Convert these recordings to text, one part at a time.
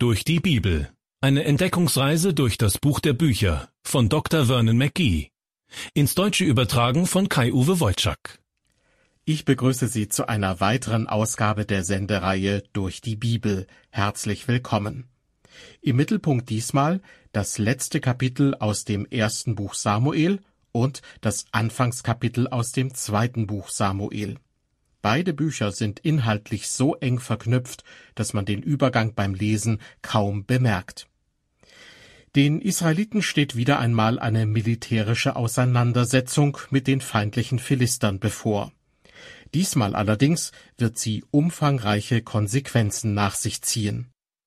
Durch die Bibel. Eine Entdeckungsreise durch das Buch der Bücher von Dr. Vernon McGee. Ins Deutsche übertragen von Kai-Uwe Wojczak. Ich begrüße Sie zu einer weiteren Ausgabe der Sendereihe Durch die Bibel. Herzlich willkommen. Im Mittelpunkt diesmal das letzte Kapitel aus dem ersten Buch Samuel und das Anfangskapitel aus dem zweiten Buch Samuel. Beide Bücher sind inhaltlich so eng verknüpft, dass man den Übergang beim Lesen kaum bemerkt. Den Israeliten steht wieder einmal eine militärische Auseinandersetzung mit den feindlichen Philistern bevor. Diesmal allerdings wird sie umfangreiche Konsequenzen nach sich ziehen.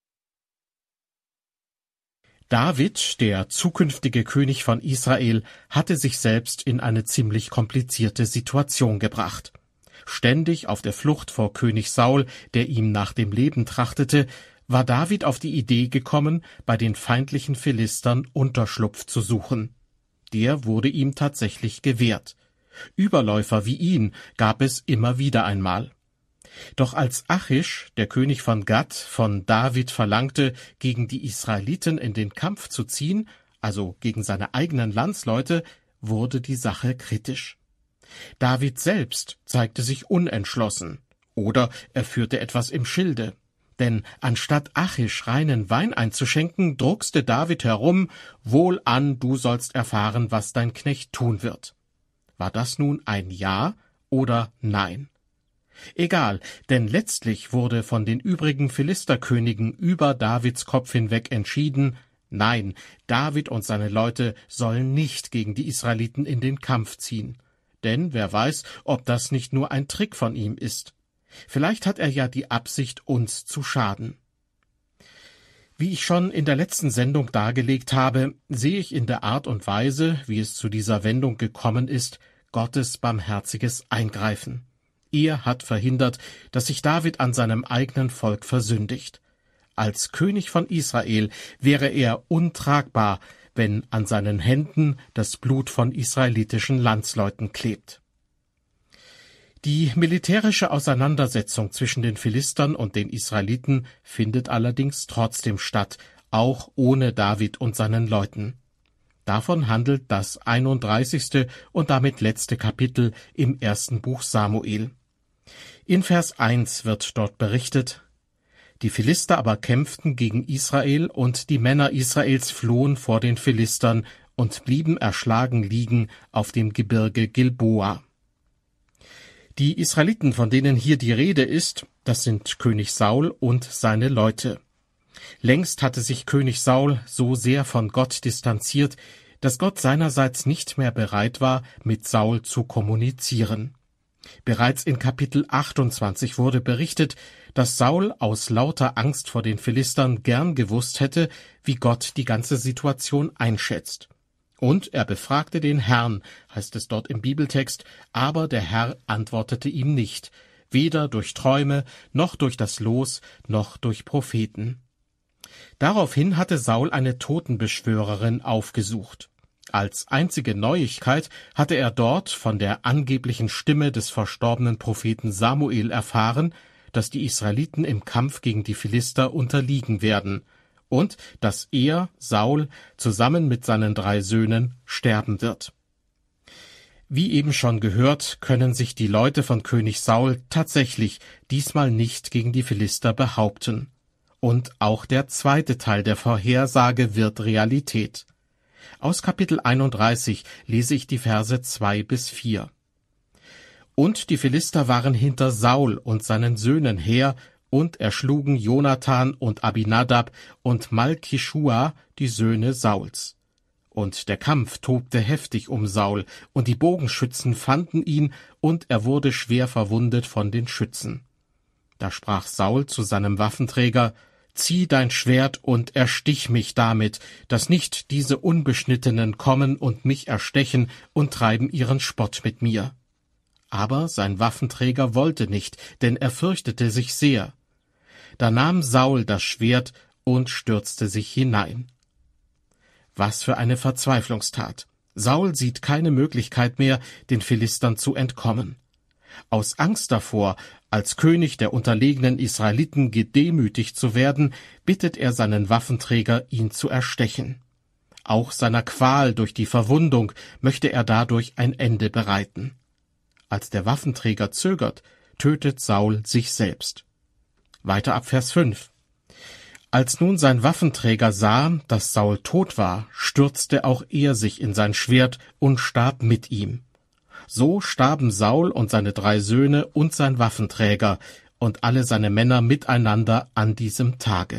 David, der zukünftige König von Israel, hatte sich selbst in eine ziemlich komplizierte Situation gebracht. Ständig auf der Flucht vor König Saul, der ihm nach dem Leben trachtete, war David auf die Idee gekommen, bei den feindlichen Philistern Unterschlupf zu suchen. Der wurde ihm tatsächlich gewährt. Überläufer wie ihn gab es immer wieder einmal. Doch als Achish, der König von Gat, von David verlangte, gegen die Israeliten in den Kampf zu ziehen, also gegen seine eigenen Landsleute, wurde die Sache kritisch. David selbst zeigte sich unentschlossen, oder er führte etwas im Schilde. Denn anstatt Achish reinen Wein einzuschenken, druckste David herum: »Wohlan, du sollst erfahren, was dein Knecht tun wird.« War das nun ein Ja oder Nein? Egal, denn letztlich wurde von den übrigen Philisterkönigen über Davids Kopf hinweg entschieden: Nein, David und seine Leute sollen nicht gegen die Israeliten in den Kampf ziehen. Denn wer weiß, ob das nicht nur ein Trick von ihm ist. Vielleicht hat er ja die Absicht, uns zu schaden. Wie ich schon in der letzten Sendung dargelegt habe, sehe ich in der Art und Weise, wie es zu dieser Wendung gekommen ist, Gottes barmherziges Eingreifen. Er hat verhindert, dass sich David an seinem eigenen Volk versündigt. Als König von Israel wäre er untragbar, wenn an seinen Händen das Blut von israelitischen Landsleuten klebt. Die militärische Auseinandersetzung zwischen den Philistern und den Israeliten findet allerdings trotzdem statt, auch ohne David und seinen Leuten. Davon handelt das 31. und damit letzte Kapitel im ersten Buch Samuel. In Vers 1 wird dort berichtet: Die Philister aber kämpften gegen Israel, und die Männer Israels flohen vor den Philistern und blieben erschlagen liegen auf dem Gebirge Gilboa. Die Israeliten, von denen hier die Rede ist, das sind König Saul und seine Leute. Längst hatte sich König Saul so sehr von Gott distanziert, dass Gott seinerseits nicht mehr bereit war, mit Saul zu kommunizieren. Bereits in Kapitel 28 wurde berichtet, dass Saul aus lauter Angst vor den Philistern gern gewusst hätte, wie Gott die ganze Situation einschätzt. Und er befragte den Herrn, heißt es dort im Bibeltext, aber der Herr antwortete ihm nicht, weder durch Träume, noch durch das Los, noch durch Propheten. Daraufhin hatte Saul eine Totenbeschwörerin aufgesucht. Als einzige Neuigkeit hatte er dort von der angeblichen Stimme des verstorbenen Propheten Samuel erfahren, dass die Israeliten im Kampf gegen die Philister unterliegen werden und dass er, Saul, zusammen mit seinen 3 Söhnen sterben wird. Wie eben schon gehört, können sich die Leute von König Saul tatsächlich diesmal nicht gegen die Philister behaupten. Und auch der zweite Teil der Vorhersage wird Realität. Aus Kapitel 31 lese ich die Verse 2 bis 4. Und die Philister waren hinter Saul und seinen Söhnen her und erschlugen Jonathan und Abinadab und Malkischua, die Söhne Sauls. Und der Kampf tobte heftig um Saul, und die Bogenschützen fanden ihn, und er wurde schwer verwundet von den Schützen. Da sprach Saul zu seinem Waffenträger: »Zieh dein Schwert und erstich mich damit, dass nicht diese Unbeschnittenen kommen und mich erstechen und treiben ihren Spott mit mir.« Aber sein Waffenträger wollte nicht, denn er fürchtete sich sehr. Da nahm Saul das Schwert und stürzte sich hinein. Was für eine Verzweiflungstat! Saul sieht keine Möglichkeit mehr, den Philistern zu entkommen. Aus Angst davor, als König der unterlegenen Israeliten gedemütigt zu werden, bittet er seinen Waffenträger, ihn zu erstechen. Auch seiner Qual durch die Verwundung möchte er dadurch ein Ende bereiten. Als der Waffenträger zögert, tötet Saul sich selbst. Weiter ab Vers 5. Als nun sein Waffenträger sah, dass Saul tot war, stürzte auch er sich in sein Schwert und starb mit ihm. So starben Saul und seine 3 Söhne und sein Waffenträger und alle seine Männer miteinander an diesem Tage.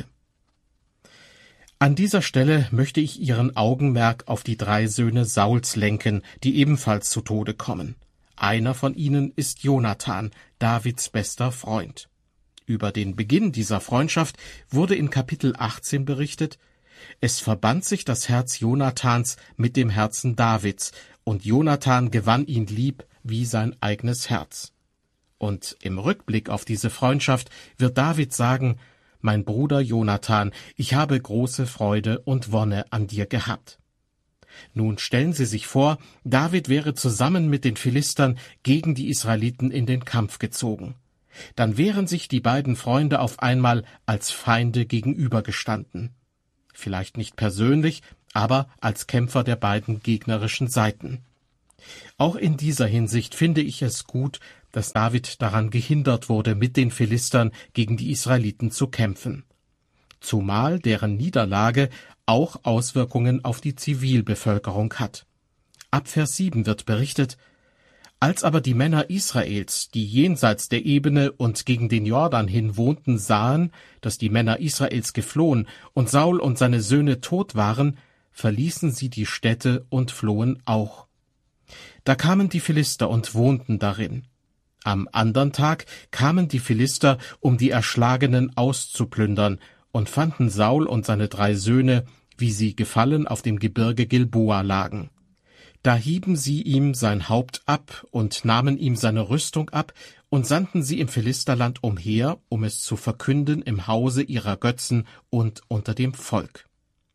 An dieser Stelle möchte ich Ihren Augenmerk auf die 3 Söhne Sauls lenken, die ebenfalls zu Tode kommen. Einer von ihnen ist Jonathan, Davids bester Freund. Über den Beginn dieser Freundschaft wurde in Kapitel 18 berichtet: Es verband sich das Herz Jonathans mit dem Herzen Davids, und Jonathan gewann ihn lieb wie sein eigenes Herz. Und im Rückblick auf diese Freundschaft wird David sagen: Mein Bruder Jonathan, ich habe große Freude und Wonne an dir gehabt. Nun stellen Sie sich vor, David wäre zusammen mit den Philistern gegen die Israeliten in den Kampf gezogen. Dann wären sich die beiden Freunde auf einmal als Feinde gegenübergestanden. Vielleicht nicht persönlich, aber als Kämpfer der beiden gegnerischen Seiten. Auch in dieser Hinsicht finde ich es gut, dass David daran gehindert wurde, mit den Philistern gegen die Israeliten zu kämpfen. Zumal deren Niederlage auch Auswirkungen auf die Zivilbevölkerung hat. Ab Vers 7 wird berichtet: Als aber die Männer Israels, die jenseits der Ebene und gegen den Jordan hin wohnten, sahen, dass die Männer Israels geflohen und Saul und seine Söhne tot waren, verließen sie die Städte und flohen auch. Da kamen die Philister und wohnten darin. Am andern Tag kamen die Philister, um die Erschlagenen auszuplündern, und fanden Saul und seine 3 Söhne, wie sie gefallen auf dem Gebirge Gilboa lagen. Da hieben sie ihm sein Haupt ab und nahmen ihm seine Rüstung ab und sandten sie im Philisterland umher, um es zu verkünden im Hause ihrer Götzen und unter dem Volk.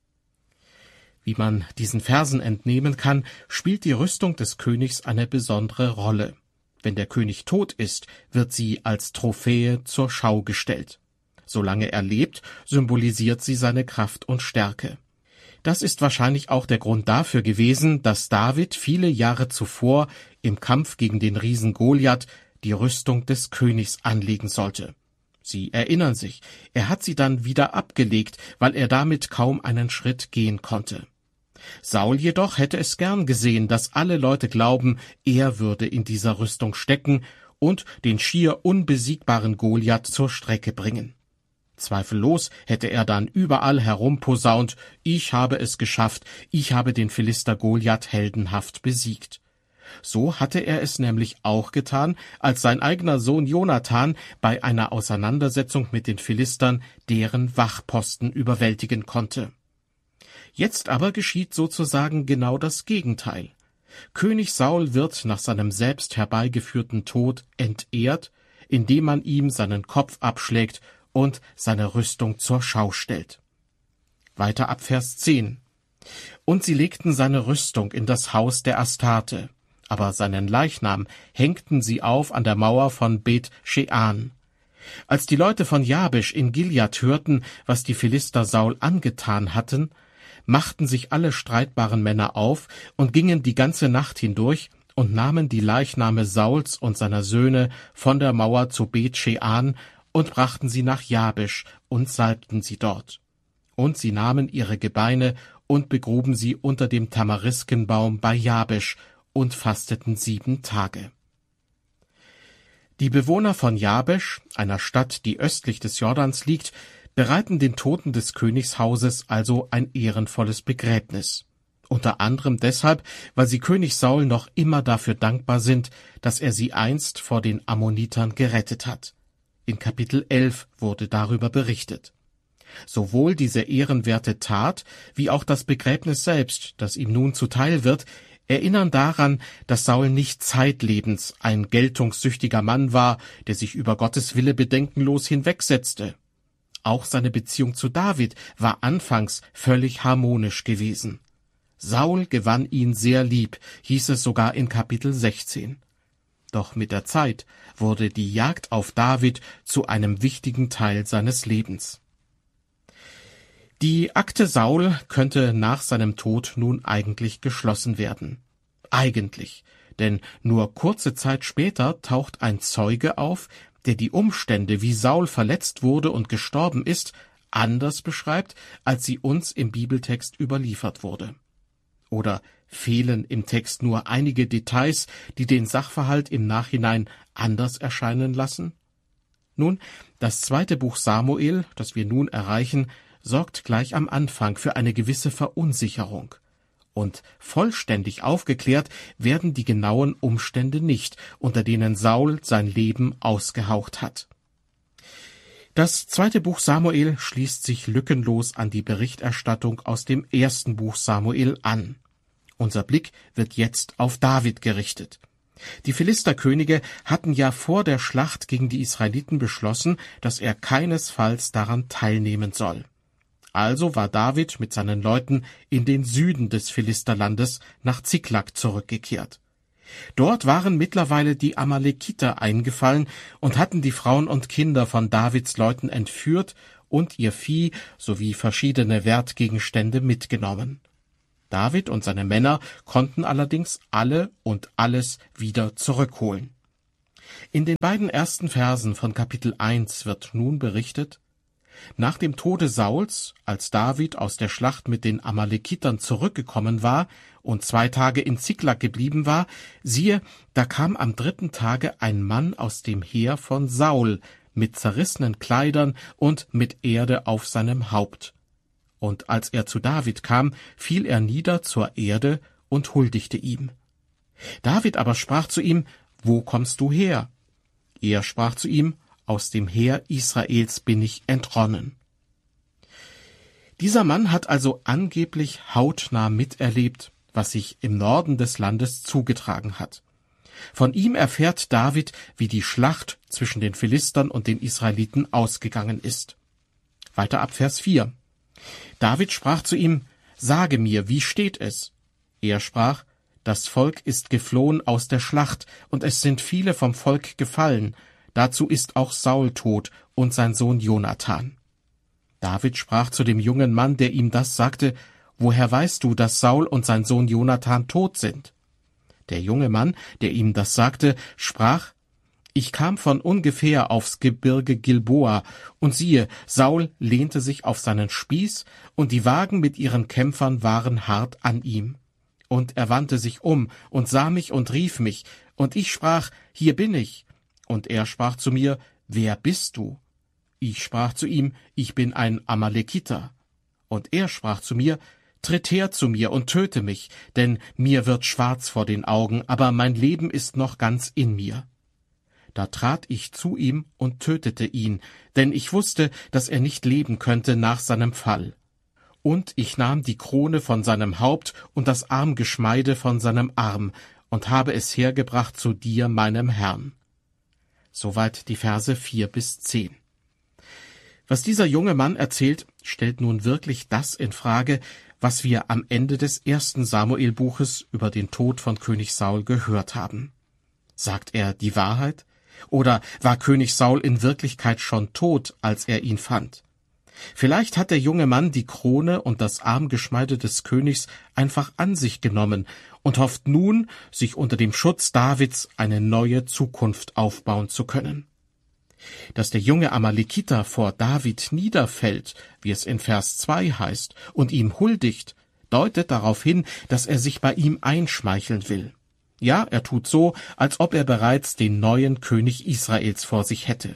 Wie man diesen Versen entnehmen kann, spielt die Rüstung des Königs eine besondere Rolle. Wenn der König tot ist, wird sie als Trophäe zur Schau gestellt. Solange er lebt, symbolisiert sie seine Kraft und Stärke. Das ist wahrscheinlich auch der Grund dafür gewesen, dass David viele Jahre zuvor im Kampf gegen den Riesen Goliath die Rüstung des Königs anlegen sollte. Sie erinnern sich, er hat sie dann wieder abgelegt, weil er damit kaum einen Schritt gehen konnte. Saul jedoch hätte es gern gesehen, dass alle Leute glauben, er würde in dieser Rüstung stecken und den schier unbesiegbaren Goliath zur Strecke bringen. Zweifellos hätte er dann überall herumposaunt: Ich habe es geschafft, ich habe den Philister Goliath heldenhaft besiegt. So hatte er es nämlich auch getan, als sein eigener Sohn Jonathan bei einer Auseinandersetzung mit den Philistern deren Wachposten überwältigen konnte. Jetzt aber geschieht sozusagen genau das Gegenteil. König Saul wird nach seinem selbst herbeigeführten Tod entehrt, indem man ihm seinen Kopf abschlägt und seine Rüstung zur Schau stellt. Weiter ab Vers 10. Und sie legten seine Rüstung in das Haus der Astarte, aber seinen Leichnam hängten sie auf an der Mauer von Bet-Shean. Als die Leute von Jabesch in Gilead hörten, was die Philister Saul angetan hatten, machten sich alle streitbaren Männer auf und gingen die ganze Nacht hindurch und nahmen die Leichname Sauls und seiner Söhne von der Mauer zu Bet-Shean und brachten sie nach Jabesch und salbten sie dort. Und sie nahmen ihre Gebeine und begruben sie unter dem Tamariskenbaum bei Jabesch und fasteten 7 Tage. Die Bewohner von Jabesch, einer Stadt, die östlich des Jordans liegt, bereiten den Toten des Königshauses also ein ehrenvolles Begräbnis. Unter anderem deshalb, weil sie König Saul noch immer dafür dankbar sind, dass er sie einst vor den Ammonitern gerettet hat. In Kapitel 11 wurde darüber berichtet. Sowohl diese ehrenwerte Tat wie auch das Begräbnis selbst, das ihm nun zuteil wird, erinnern daran, dass Saul nicht zeitlebens ein geltungssüchtiger Mann war, der sich über Gottes Wille bedenkenlos hinwegsetzte. Auch seine Beziehung zu David war anfangs völlig harmonisch gewesen. Saul gewann ihn sehr lieb, hieß es sogar in Kapitel 16. Doch mit der Zeit wurde die Jagd auf David zu einem wichtigen Teil seines Lebens. Die Akte Saul könnte nach seinem Tod nun eigentlich geschlossen werden. Eigentlich, denn nur kurze Zeit später taucht ein Zeuge auf, der die Umstände, wie Saul verletzt wurde und gestorben ist, anders beschreibt, als sie uns im Bibeltext überliefert wurde. Oder fehlen im Text nur einige Details, die den Sachverhalt im Nachhinein anders erscheinen lassen? Nun, das 2. Buch Samuel, das wir nun erreichen, sorgt gleich am Anfang für eine gewisse Verunsicherung. Und vollständig aufgeklärt werden die genauen Umstände nicht, unter denen Saul sein Leben ausgehaucht hat. Das 2. Buch Samuel schließt sich lückenlos an die Berichterstattung aus dem 1. Buch Samuel an. Unser Blick wird jetzt auf David gerichtet. Die Philisterkönige hatten ja vor der Schlacht gegen die Israeliten beschlossen, dass er keinesfalls daran teilnehmen soll. Also war David mit seinen Leuten in den Süden des Philisterlandes nach Ziklag zurückgekehrt. Dort waren mittlerweile die Amalekiter eingefallen und hatten die Frauen und Kinder von Davids Leuten entführt und ihr Vieh sowie verschiedene Wertgegenstände mitgenommen. David und seine Männer konnten allerdings alle und alles wieder zurückholen. In den beiden ersten Versen von Kapitel 1 wird nun berichtet: Nach dem Tode Sauls, als David aus der Schlacht mit den Amalekitern zurückgekommen war und 2 Tage in Ziklag geblieben war, siehe, da kam am 3. Tage ein Mann aus dem Heer von Saul mit zerrissenen Kleidern und mit Erde auf seinem Haupt. Und als er zu David kam, fiel er nieder zur Erde und huldigte ihm. David aber sprach zu ihm: Wo kommst du her? Er sprach zu ihm: Aus dem Heer Israels bin ich entronnen. Dieser Mann hat also angeblich hautnah miterlebt, was sich im Norden des Landes zugetragen hat. Von ihm erfährt David, wie die Schlacht zwischen den Philistern und den Israeliten ausgegangen ist. Weiter ab Vers 4. David sprach zu ihm: Sage mir, wie steht es? Er sprach: Das Volk ist geflohen aus der Schlacht, und es sind viele vom Volk gefallen. Dazu ist auch Saul tot und sein Sohn Jonathan. David sprach zu dem jungen Mann, der ihm das sagte: Woher weißt du, dass Saul und sein Sohn Jonathan tot sind? Der junge Mann, der ihm das sagte, sprach: Ich kam von ungefähr aufs Gebirge Gilboa, und siehe, Saul lehnte sich auf seinen Spieß, und die Wagen mit ihren Kämpfern waren hart an ihm. Und er wandte sich um und sah mich und rief mich, und ich sprach: Hier bin ich. Und er sprach zu mir: Wer bist du? Ich sprach zu ihm: Ich bin ein Amalekiter. Und er sprach zu mir: Tritt her zu mir und töte mich, denn mir wird schwarz vor den Augen, aber mein Leben ist noch ganz in mir. Da trat ich zu ihm und tötete ihn, denn ich wusste, dass er nicht leben könnte nach seinem Fall. Und ich nahm die Krone von seinem Haupt und das Armgeschmeide von seinem Arm und habe es hergebracht zu dir, meinem Herrn. Soweit die Verse 4-10. Was dieser junge Mann erzählt, stellt nun wirklich das in Frage, was wir am Ende des 1. Samuel-Buches über den Tod von König Saul gehört haben. Sagt er die Wahrheit? Oder war König Saul in Wirklichkeit schon tot, als er ihn fand? Vielleicht hat der junge Mann die Krone und das Armgeschmeide des Königs einfach an sich genommen und hofft nun, sich unter dem Schutz Davids eine neue Zukunft aufbauen zu können. Dass der junge Amalekiter vor David niederfällt, wie es in Vers 2 heißt, und ihm huldigt, deutet darauf hin, dass er sich bei ihm einschmeicheln will. Ja, er tut so, als ob er bereits den neuen König Israels vor sich hätte.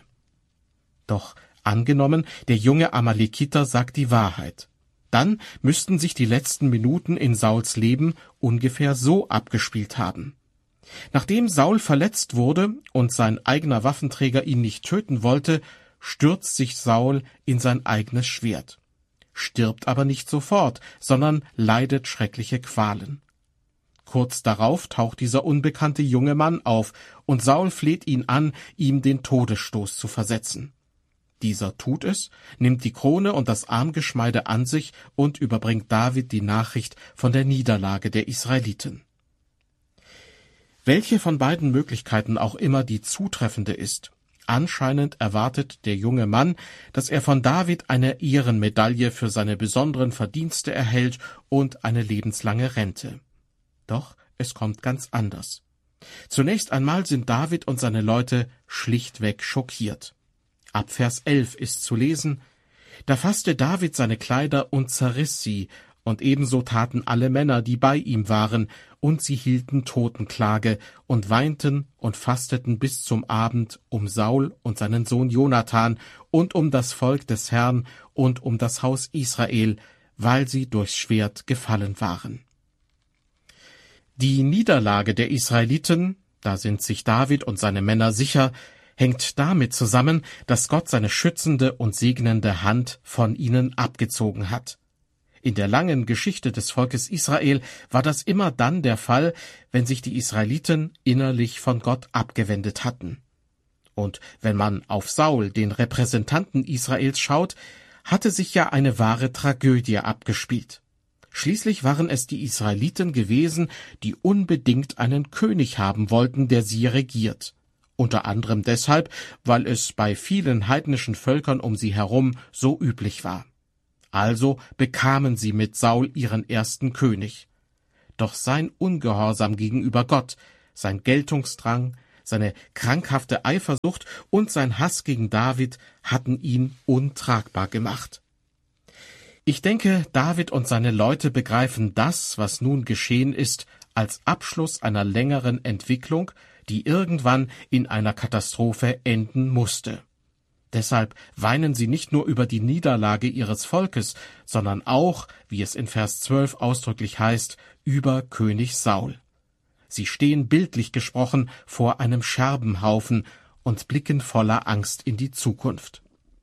Doch angenommen, der junge Amalekiter sagt die Wahrheit. Dann müssten sich die letzten Minuten in Sauls Leben ungefähr so abgespielt haben. Nachdem Saul verletzt wurde und sein eigener Waffenträger ihn nicht töten wollte, stürzt sich Saul in sein eigenes Schwert. Stirbt aber nicht sofort, sondern leidet schreckliche Qualen. Kurz darauf taucht dieser unbekannte junge Mann auf, und Saul fleht ihn an, ihm den Todesstoß zu versetzen. Dieser tut es, nimmt die Krone und das Armgeschmeide an sich und überbringt David die Nachricht von der Niederlage der Israeliten. Welche von beiden Möglichkeiten auch immer die zutreffende ist, anscheinend erwartet der junge Mann, dass er von David eine Ehrenmedaille für seine besonderen Verdienste erhält und eine lebenslange Rente. Doch es kommt ganz anders. Zunächst einmal sind David und seine Leute schlichtweg schockiert. Ab Vers 11 ist zu lesen: Da fasste David seine Kleider und zerriss sie, und ebenso taten alle Männer, die bei ihm waren, und sie hielten Totenklage und weinten und fasteten bis zum Abend um Saul und seinen Sohn Jonathan und um das Volk des Herrn und um das Haus Israel, weil sie durchs Schwert gefallen waren. Die Niederlage der Israeliten, da sind sich David und seine Männer sicher, hängt damit zusammen, dass Gott seine schützende und segnende Hand von ihnen abgezogen hat. In der langen Geschichte des Volkes Israel war das immer dann der Fall, wenn sich die Israeliten innerlich von Gott abgewendet hatten. Und wenn man auf Saul, den Repräsentanten Israels, schaut, hatte sich ja eine wahre Tragödie abgespielt. Schließlich waren es die Israeliten gewesen, die unbedingt einen König haben wollten, der sie regiert. Unter anderem deshalb, weil es bei vielen heidnischen Völkern um sie herum so üblich war. Also bekamen sie mit Saul ihren ersten König. Doch sein Ungehorsam gegenüber Gott, sein Geltungsdrang, seine krankhafte Eifersucht und sein Hass gegen David hatten ihn untragbar gemacht. Ich denke, David und seine Leute begreifen das, was nun geschehen ist, als Abschluss einer längeren Entwicklung, die irgendwann in einer Katastrophe enden musste. Deshalb weinen sie nicht nur über die Niederlage ihres Volkes, sondern auch, wie es in Vers 12 ausdrücklich heißt, über König Saul. Sie stehen bildlich gesprochen vor einem Scherbenhaufen und blicken voller Angst in die Zukunft.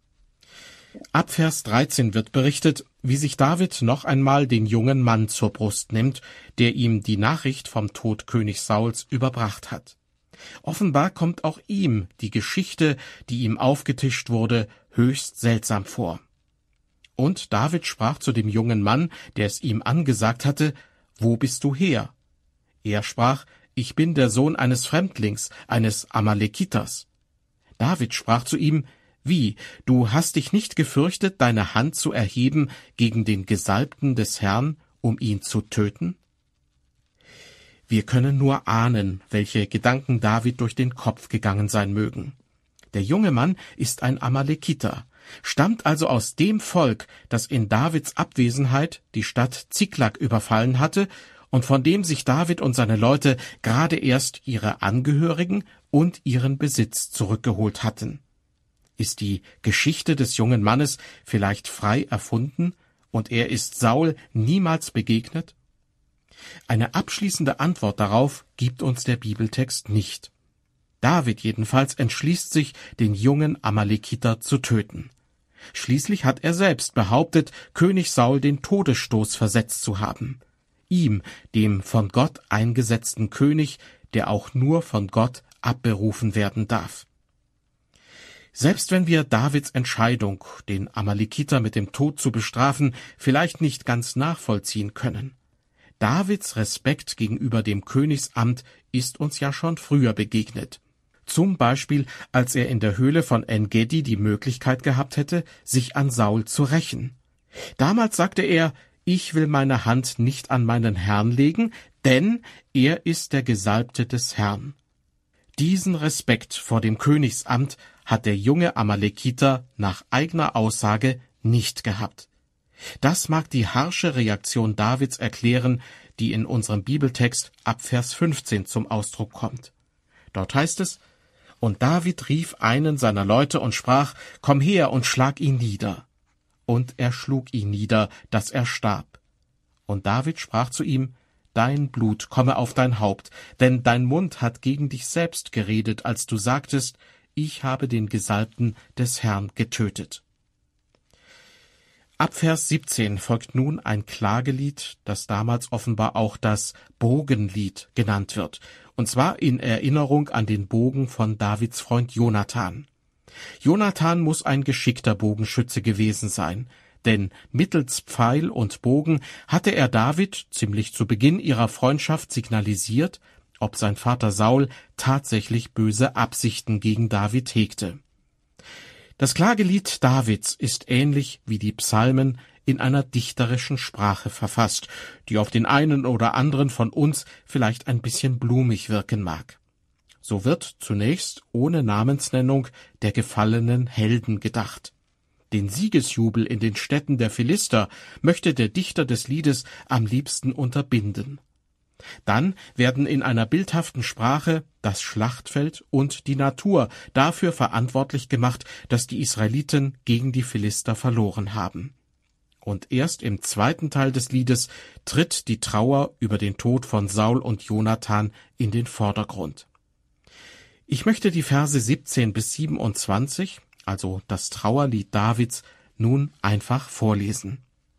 Ab Vers 13 wird berichtet, wie sich David noch einmal den jungen Mann zur Brust nimmt, der ihm die Nachricht vom Tod König Sauls überbracht hat. Offenbar kommt auch ihm die Geschichte, die ihm aufgetischt wurde, höchst seltsam vor. Und David sprach zu dem jungen Mann, der es ihm angesagt hatte: »Wo bist du her?« Er sprach: »Ich bin der Sohn eines Fremdlings, eines Amalekiters.« David sprach zu ihm: »Wie, du hast dich nicht gefürchtet, deine Hand zu erheben gegen den Gesalbten des Herrn, um ihn zu töten?« Wir können nur ahnen, welche Gedanken David durch den Kopf gegangen sein mögen. Der junge Mann ist ein Amalekiter, stammt also aus dem Volk, das in Davids Abwesenheit die Stadt Ziklag überfallen hatte und von dem sich David und seine Leute gerade erst ihre Angehörigen und ihren Besitz zurückgeholt hatten. Ist die Geschichte des jungen Mannes vielleicht frei erfunden und er ist Saul niemals begegnet? Eine abschließende Antwort darauf gibt uns der Bibeltext nicht. David jedenfalls entschließt sich, den jungen Amalekiter zu töten. Schließlich hat er selbst behauptet, König Saul den Todesstoß versetzt zu haben. Ihm, dem von Gott eingesetzten König, der auch nur von Gott abberufen werden darf. Selbst wenn wir Davids Entscheidung, den Amalekiter mit dem Tod zu bestrafen, vielleicht nicht ganz nachvollziehen können, Davids Respekt gegenüber dem Königsamt ist uns ja schon früher begegnet. Zum Beispiel, als er in der Höhle von En-Gedi die Möglichkeit gehabt hätte, sich an Saul zu rächen. Damals sagte er: »Ich will meine Hand nicht an meinen Herrn legen, denn er ist der Gesalbte des Herrn.« Diesen Respekt vor dem Königsamt hat der junge Amalekiter nach eigener Aussage nicht gehabt. Das mag die harsche Reaktion Davids erklären, die in unserem Bibeltext ab Vers 15 zum Ausdruck kommt. Dort heißt es: »Und David rief einen seiner Leute und sprach: »Komm her und schlag ihn nieder.« Und er schlug ihn nieder, dass er starb. Und David sprach zu ihm: »Dein Blut komme auf dein Haupt, denn dein Mund hat gegen dich selbst geredet, als du sagtest: Ich habe den Gesalbten des Herrn getötet.« Ab Vers 17 folgt nun ein Klagelied, das damals offenbar auch das Bogenlied genannt wird, und zwar in Erinnerung an den Bogen von Davids Freund Jonathan. Jonathan muss ein geschickter Bogenschütze gewesen sein, denn mittels Pfeil und Bogen hatte er David ziemlich zu Beginn ihrer Freundschaft signalisiert, ob sein Vater Saul tatsächlich böse Absichten gegen David hegte. Das Klagelied Davids ist ähnlich wie die Psalmen in einer dichterischen Sprache verfasst, die auf den einen oder anderen von uns vielleicht ein bisschen blumig wirken mag. So wird zunächst ohne Namensnennung der gefallenen Helden gedacht. Den Siegesjubel in den Städten der Philister möchte der Dichter des Liedes am liebsten unterbinden. Dann werden in einer bildhaften Sprache das Schlachtfeld und die Natur dafür verantwortlich gemacht, dass die Israeliten gegen die Philister verloren haben. Und erst im zweiten Teil des Liedes tritt die Trauer über den Tod von Saul und Jonathan in den Vordergrund. Ich möchte die Verse 17 bis 27, also das Trauerlied Davids, nun einfach vorlesen.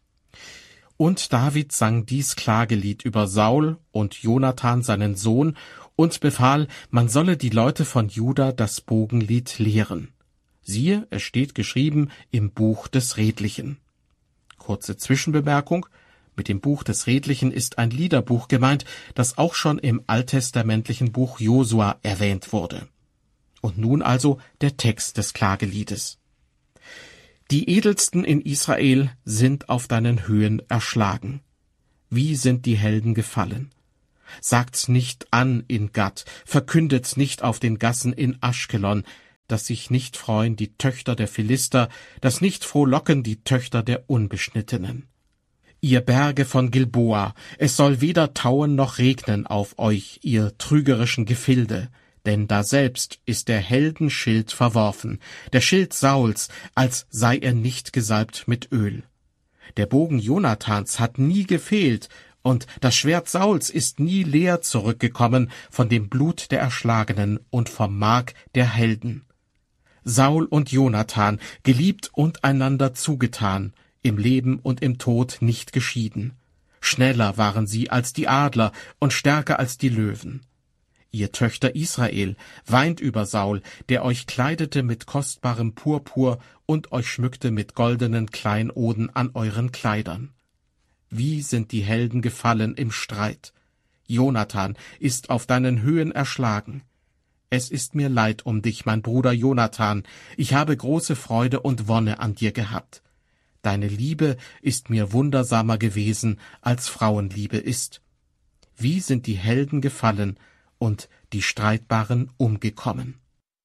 Und David sang dies Klagelied über Saul und Jonathan seinen Sohn und befahl, man solle die Leute von Juda das Bogenlied lehren. Siehe, es steht geschrieben im Buch des Redlichen. Kurze Zwischenbemerkung: Mit dem Buch des Redlichen ist ein Liederbuch gemeint, das auch schon im alttestamentlichen Buch Josua erwähnt wurde. Und nun also der Text des Klageliedes. Die Edelsten in Israel sind auf deinen Höhen erschlagen. Wie sind die Helden gefallen? Sagt's nicht an in Gat, verkündet's nicht auf den Gassen in Aschkelon, dass sich nicht freuen die Töchter der Philister, dass nicht frohlocken die Töchter der Unbeschnittenen. Ihr Berge von Gilboa, es soll weder tauen noch regnen auf euch, ihr trügerischen Gefilde, denn daselbst ist der Helden Schild verworfen, der Schild Sauls, als sei er nicht gesalbt mit Öl. Der Bogen Jonathans hat nie gefehlt, und das Schwert Sauls ist nie leer zurückgekommen von dem Blut der Erschlagenen und vom Mark der Helden. Saul und Jonathan, geliebt und einander zugetan, im Leben und im Tod nicht geschieden. Schneller waren sie als die Adler und stärker als die Löwen. Ihr Töchter Israel, weint über Saul, der euch kleidete mit kostbarem Purpur und euch schmückte mit goldenen Kleinoden an euren Kleidern. Wie sind die Helden gefallen im Streit! Jonathan ist auf deinen Höhen erschlagen. Es ist mir leid um dich, mein Bruder Jonathan, ich habe große Freude und Wonne an dir gehabt. Deine Liebe ist mir wundersamer gewesen, als Frauenliebe ist. Wie sind die Helden gefallen und die Streitbaren umgekommen.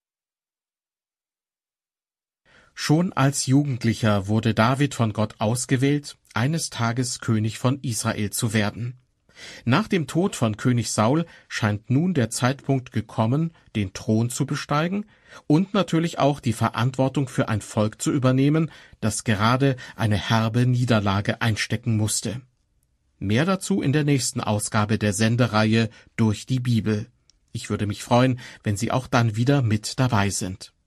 Schon als Jugendlicher wurde David von Gott ausgewählt, eines Tages König von Israel zu werden. Nach dem Tod von König Saul scheint nun der Zeitpunkt gekommen, den Thron zu besteigen und natürlich auch die Verantwortung für ein Volk zu übernehmen, das gerade eine herbe Niederlage einstecken musste. Mehr dazu in der nächsten Ausgabe der Sendereihe Durch die Bibel. Ich würde mich freuen, wenn Sie auch dann wieder mit dabei sind.